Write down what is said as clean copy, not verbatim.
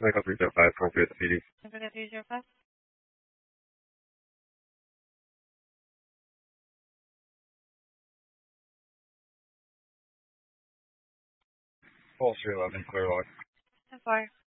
Echo 305, appropriate PD. Echo 305. Pulse 311, clear log. 10-4.